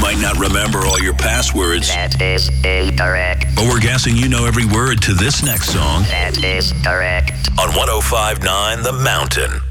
might not remember all your passwords. That is incorrect. But we're guessing you know every word to this next song. That is correct. On 105.9 The Mountain.